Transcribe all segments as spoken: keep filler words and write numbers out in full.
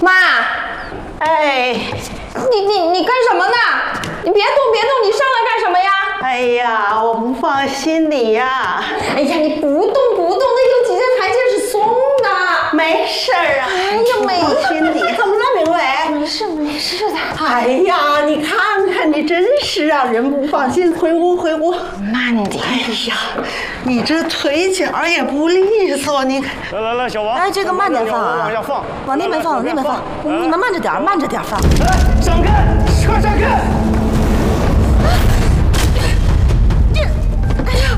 妈， 哎， 你你你干什么呢？你别动别动，你上来干什么呀？ 哎呀，我不放心你呀。 哎呀，你不动不动，那有几节台阶是松的。 没事儿啊。 哎呀，没放心你。怎么了，明伟？ 没事没事的。 哎呀，你看看，你真是让人不放心。回屋回屋。 慢点。 哎呀，你这腿脚也不利索，你看。 来来来，小王。 哎，这个慢点放啊， 往下放， 往那边放，往那边放。你们慢着点，慢着点放。 来，闪开，快闪开！ 你，哎呀，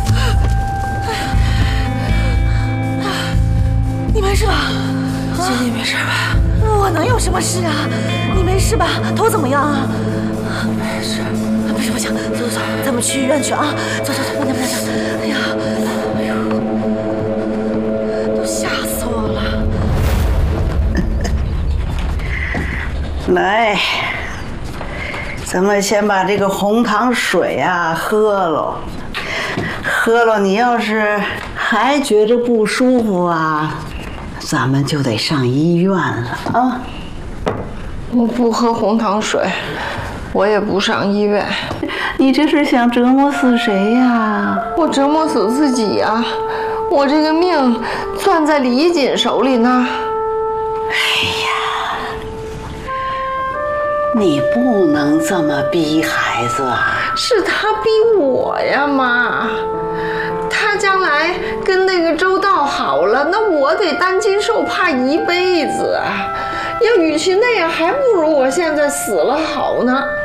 你没事吧？ 姐姐没事吧？ 我能有什么事啊？你没事吧？头怎么样啊？ 没事。 不行不行，走走走，咱们去医院去啊！走走走，慢点慢点。哎呀，哎呦，都吓死我了。 来，咱们先把这个红糖水啊喝了，喝了，你要是还觉着不舒服啊，咱们就得上医院了啊。 我不喝红糖水，我也不上医院。 你这是想折磨死谁呀？ 我折磨死自己呀！我这个命攥在李锦手里呢。 哎呀，你不能这么逼孩子啊！ 是他逼我呀，妈。他将来跟那个周道好了，那我得担惊受怕一辈子啊！要与其那样，还不如我现在死了好呢。